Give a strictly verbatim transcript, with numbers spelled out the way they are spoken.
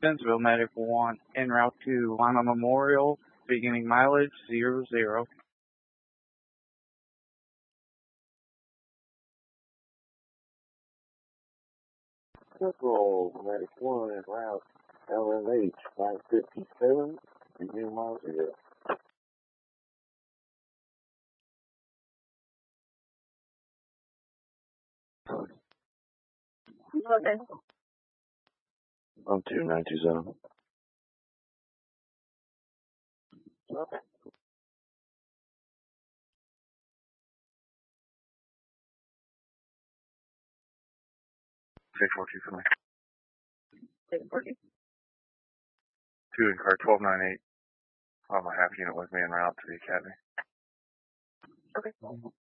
Pennsville Medical one, en route to Lima Memorial, beginning mileage zero zero. Central Medic one en route L L H five fifty-seven, beginning mile zero. Okay. I'm two nine two seven. Okay. six four two for me. six forty. Two in car twelve nine eight. On my half unit with me en route to the academy. Okay.